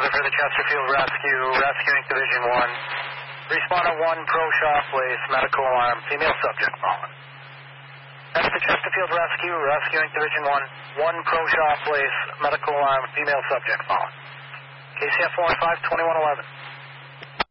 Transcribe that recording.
For the Chesterfield Rescue, Rescuing Division 1. Responder 1, Pro Shop Place, medical alarm, female subject fallen. That's the Chesterfield Rescue, Rescuing Division 1, 1 Pro Shop Place, medical alarm, female subject fallen. KCF 415, 2111.